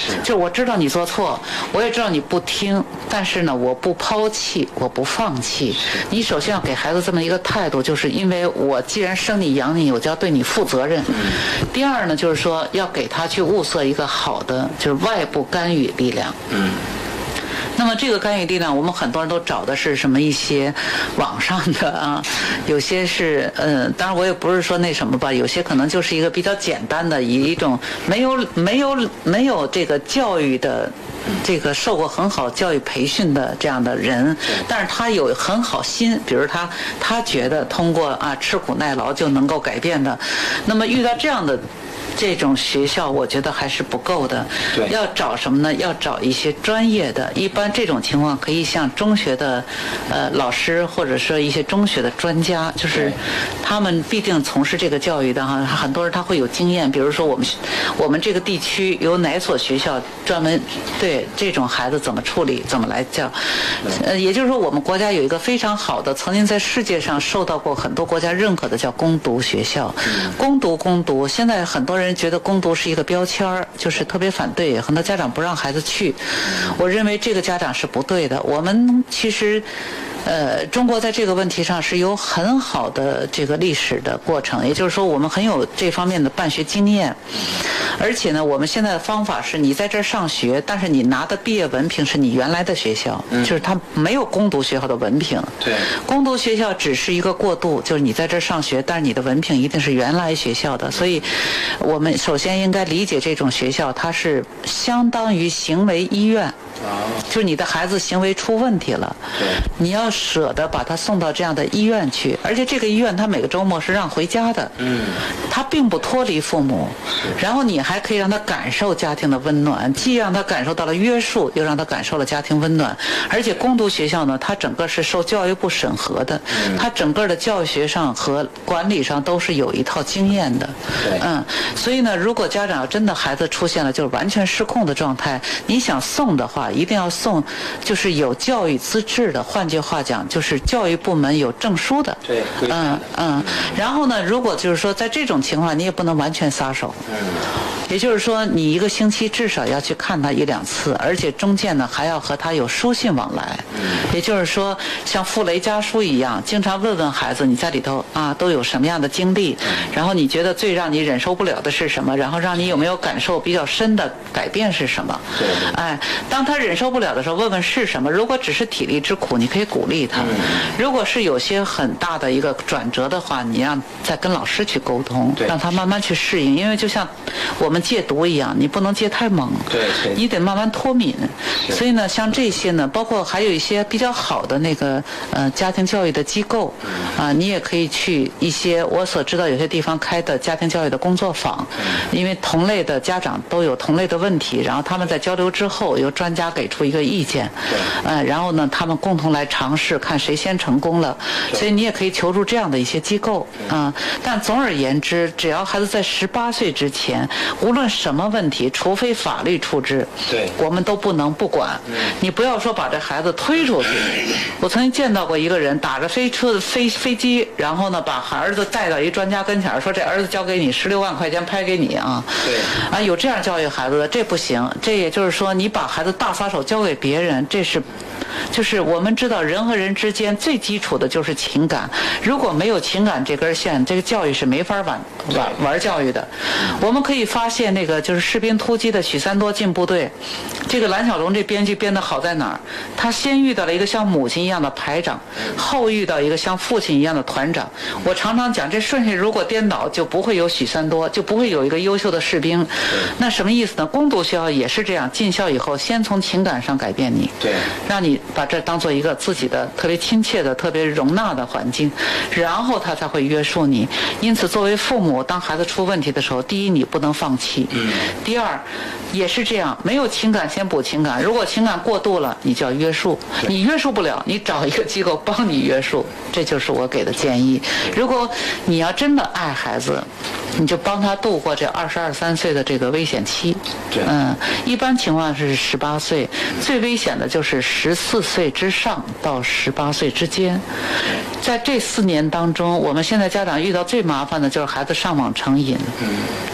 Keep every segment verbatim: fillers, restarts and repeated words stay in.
就我知道你做错，我也知道你不听，但是呢，我不抛弃，我不放弃。你首先要给孩子这么一个态度，就是因为我既然生你养你，我就要对你负责任。第二呢，就是说要给他去物色一个好的，就是外部干预力量。嗯。那么这个干预力量，我们很多人都找的是什么一些网上的啊，有些是呃，当然我也不是说那什么吧，有些可能就是一个比较简单的，以一种没有没有没有这个教育的。这个受过很好教育培训的这样的人，但是他有很好心，比如他他觉得通过啊吃苦耐劳就能够改变的，那么遇到这样的这种学校，我觉得还是不够的。要找什么呢？要找一些专业的。一般这种情况可以向中学的呃老师，或者说一些中学的专家，就是他们必定从事这个教育的哈，很多人他会有经验。比如说我们我们这个地区有哪所学校专门对这种孩子怎么处理，怎么来教。呃，也就是说我们国家有一个非常好的，曾经在世界上受到过很多国家认可的叫攻读学校。攻读攻读，现在很多人觉得攻读是一个标签儿，就是特别反对，很多家长不让孩子去。我认为这个家长是不对的。我们其实呃，中国在这个问题上是有很好的这个历史的过程，也就是说我们很有这方面的办学经验。而且呢，我们现在的方法是你在这儿上学，但是你拿的毕业文凭是你原来的学校，嗯、就是他没有攻读学校的文凭。 对， 攻读学校只是一个过渡，就是你在这儿上学，但是你的文凭一定是原来学校的。所以，我们首先应该理解这种学校，它是相当于行为医院。就是你的孩子行为出问题了，你要舍得把他送到这样的医院去，而且这个医院他每个周末是让回家的，嗯，他并不脱离父母，然后你还可以让他感受家庭的温暖，既让他感受到了约束，又让他感受了家庭温暖。而且攻读学校呢，它整个是受教育部审核的，它整个的教学上和管理上都是有一套经验的，嗯，所以呢，如果家长真的孩子出现了就是完全失控的状态，你想送的话，一定要送就是有教育资质的，换句话讲就是教育部门有证书的。 对， 嗯嗯。然后呢，如果就是说在这种情况你也不能完全撒手，嗯，也就是说你一个星期至少要去看他一两次，而且中间呢还要和他有书信往来，嗯，也就是说像傅雷家书一样，经常问问孩子你在里头啊都有什么样的经历，然后你觉得最让你忍受不了的是什么，然后让你有没有感受比较深的改变是什么。 对， 哎，当他忍受不了的时候，问问是什么。如果只是体力之苦，你可以鼓励他；如果是有些很大的一个转折的话，你让再跟老师去沟通，让他慢慢去适应。因为就像我们戒毒一样，你不能戒太猛， 对， 你得慢慢脱敏。所以呢，像这些呢，包括还有一些比较好的那个呃家庭教育的机构啊、呃，你也可以去一些我所知道有些地方开的家庭教育的工作坊，因为同类的家长都有同类的问题，然后他们在交流之后，由专家给出一个意见，呃，然后呢，他们共同来尝试看谁先成功了。所以你也可以求助这样的一些机构啊、呃。但总而言之，只要孩子在十八岁之前，无论什么问题，除非法律处置， 对， 我们都不能不管。你不要说把这孩子推出去。我曾经见到过一个人打着飞车飞飞机，然后呢把儿子带到一专家跟前，说这儿子交给你十六万块钱拍给你啊。 对啊，有这样教育孩子的，这不行。这也就是说，你把孩子大撒手交给别人，这是。就是我们知道人和人之间最基础的就是情感，如果没有情感这根线，这个教育是没法玩玩玩教育的。我们可以发现那个就是士兵突击的许三多进部队，这个蓝小龙这编剧编得好在哪儿？他先遇到了一个像母亲一样的排长，后遇到一个像父亲一样的团长。我常常讲，这顺序如果颠倒，就不会有许三多，就不会有一个优秀的士兵。那什么意思呢？攻读学校也是这样，进校以后先从情感上改变你， 对， 让你把这当做一个自己的特别亲切的、特别容纳的环境，然后他才会约束你。因此，作为父母，当孩子出问题的时候，第一，你不能放弃；第二，也是这样，没有情感先补情感。如果情感过度了，你就要约束。你约束不了，你找一个机构帮你约束，这就是我给的建议。如果你要真的爱孩子，你就帮他度过这二十二三岁的这个危险期。嗯，一般情况是十八岁，最危险的就是十四岁之上到十八岁之间。在这四年当中，我们现在家长遇到最麻烦的就是孩子上网成瘾。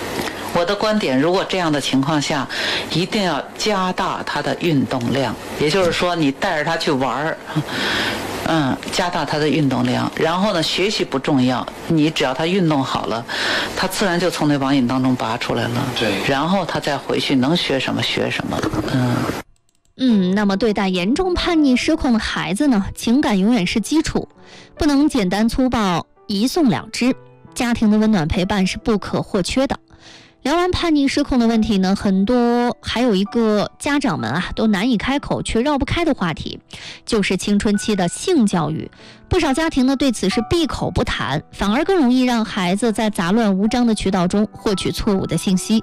我的观点，如果这样的情况下，一定要加大他的运动量，也就是说，你带着他去玩儿，嗯，加大他的运动量。然后呢，学习不重要，你只要他运动好了，他自然就从那网瘾当中拔出来了。 对， 然后他再回去能学什么学什么。嗯。 嗯，那么对待严重叛逆失控的孩子呢，情感永远是基础，不能简单粗暴一送了之，家庭的温暖陪伴是不可或缺的。聊完叛逆失控的问题呢，很多还有一个家长们啊都难以开口却绕不开的话题，就是青春期的性教育。不少家庭呢对此是闭口不谈，反而更容易让孩子在杂乱无章的渠道中获取错误的信息。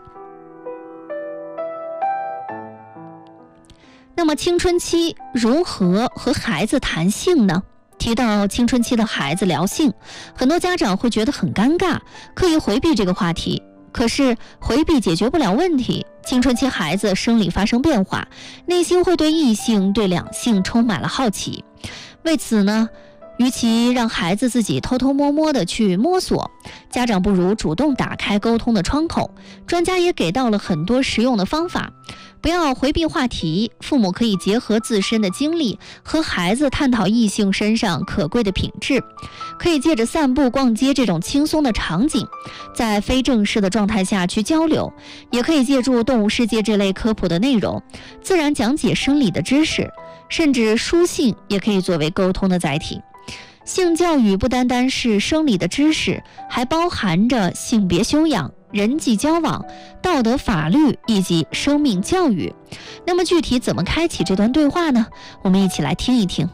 那么青春期如何和孩子谈性呢？提到青春期的孩子聊性，很多家长会觉得很尴尬，刻意回避这个话题。可是回避解决不了问题，青春期孩子生理发生变化，内心会对异性、对两性充满了好奇。为此呢，与其让孩子自己偷偷摸摸的去摸索，家长不如主动打开沟通的窗口。专家也给到了很多实用的方法，不要回避话题，父母可以结合自身的经历，和孩子探讨异性身上可贵的品质。可以借着散步、逛街这种轻松的场景，在非正式的状态下去交流，也可以借助动物世界这类科普的内容，自然讲解生理的知识，甚至书信也可以作为沟通的载体。性教育不单单是生理的知识，还包含着性别修养、人际交往、道德法律以及生命教育。那么具体怎么开启这段对话呢？我们一起来听一听。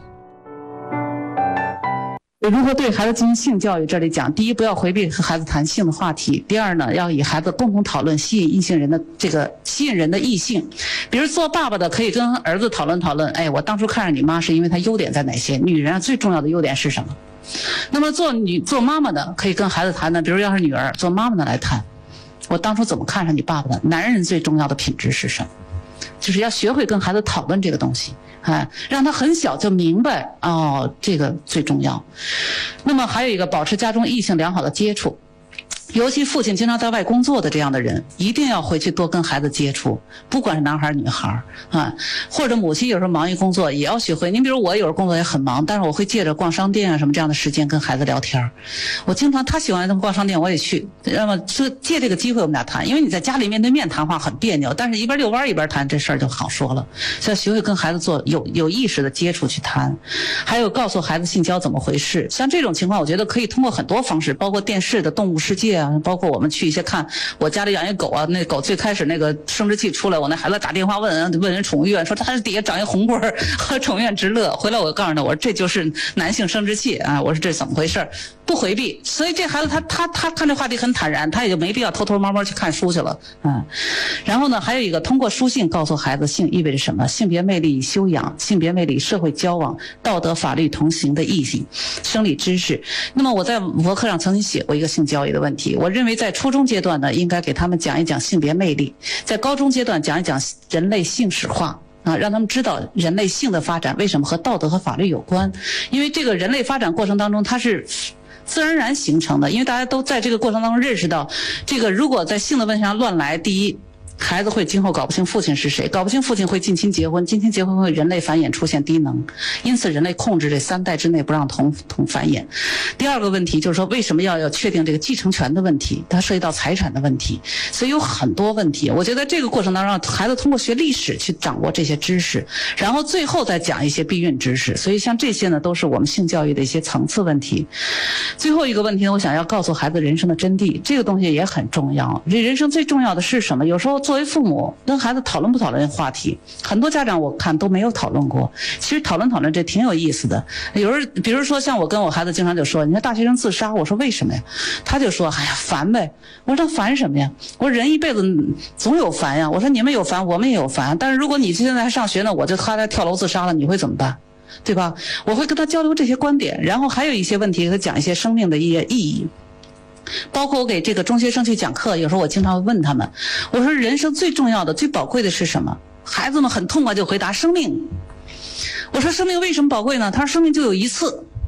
如何对孩子进行性教育？这里讲，第一，不要回避和孩子谈性的话题；第二呢，要与孩子共同讨论吸引异性人的这个吸引人的异性。比如做爸爸的可以跟儿子讨论讨论，哎，我当初看上你妈是因为她优点在哪些？女人最重要的优点是什么？那么做女做妈妈的可以跟孩子谈的，比如要是女儿做妈妈的来谈，我当初怎么看上你爸爸的？男人最重要的品质是什么？就是要学会跟孩子讨论这个东西，哎，让他很小就明白哦，这个最重要。那么还有一个，保持家中异性良好的接触。尤其父亲经常在外工作的这样的人，一定要回去多跟孩子接触，不管是男孩女孩啊，或者母亲有时候忙于工作，也要学会。您比如我有时候工作也很忙，但是我会借着逛商店啊什么这样的时间跟孩子聊天。我经常他喜欢逛商店，我也去，那么就借这个机会我们俩谈。因为你在家里面对面谈话很别扭，但是一边遛弯一边谈，这事儿就好说了。所以要学会跟孩子做有有意识的接触去谈，还有告诉孩子性交怎么回事。像这种情况，我觉得可以通过很多方式，包括电视的动物世界啊。包括我们去一些看，我家里养一狗啊，那狗最开始那个生殖器出来，我那孩子打电话问问人宠物医院，说他底下长一红棍儿，和宠物医院直乐。回来我告诉他，我说这就是男性生殖器啊，我说这怎么回事？不回避，所以这孩子他他他看这话题很坦然，他也就没必要偷偷摸摸去看书去了，嗯。然后呢，还有一个通过书信告诉孩子性意味着什么，性别魅力修养、性别魅力社会交往、道德法律同行的异性、生理知识。那么我在博客上曾经写过一个性教育的问题，我认为在初中阶段呢，应该给他们讲一讲性别魅力；在高中阶段讲一讲人类性史化。啊，让他们知道人类性的发展为什么和道德和法律有关，因为这个人类发展过程当中它是自然而然形成的，因为大家都在这个过程当中认识到，这个如果在性的问题上乱来，第一，孩子会今后搞不清父亲是谁，搞不清父亲会近亲结婚，近亲结婚会人类繁衍出现低能，因此人类控制这三代之内不让同同繁衍。第二个问题就是说，为什么要要确定这个继承权的问题，它涉及到财产的问题，所以有很多问题。我觉得这个过程当中，让孩子通过学历史去掌握这些知识，然后最后再讲一些避孕知识。所以像这些呢，都是我们性教育的一些层次问题。最后一个问题呢，我想要告诉孩子人生的真谛，这个东西也很重要。这人生最重要的是什么？有时候作为父母跟孩子讨论不讨论话题，很多家长我看都没有讨论过。其实讨论讨论这挺有意思的。有时比如说像我跟我孩子经常就说，你看大学生自杀，我说为什么呀？他就说，哎呀烦呗。我说他烦什么呀？我说人一辈子总有烦呀。我说你们有烦，我们也有烦。但是如果你现在还上学呢，我就他在跳楼自杀了，你会怎么办？对吧？我会跟他交流这些观点，然后还有一些问题，给他讲一些生命的一些意义。包括我给这个中学生去讲课，有时候我经常会问他们，我说人生最重要的最宝贵的是什么？孩子们很痛快就回答生命。我说生命为什么宝贵呢？他说生命就有一次，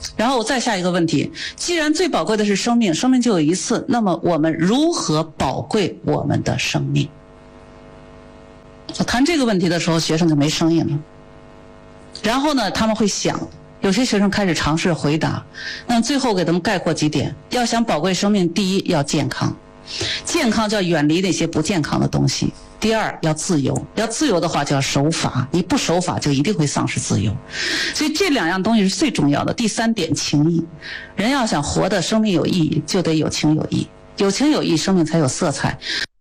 然后我再下一个问题，既然最宝贵的是生命，生命就有一次，那么我们如何宝贵我们的生命？我谈这个问题的时候，学生就没声音了。然后呢，他们会想，有些学生开始尝试回答。那么最后给他们概括几点：要想宝贵生命，第一要健康，健康就要远离那些不健康的东西；第二要自由，要自由的话就要守法，你不守法就一定会丧失自由。所以这两样东西是最重要的。第三点，情义，人要想活的生命有意义，就得有情有义，有情有义，生命才有色彩。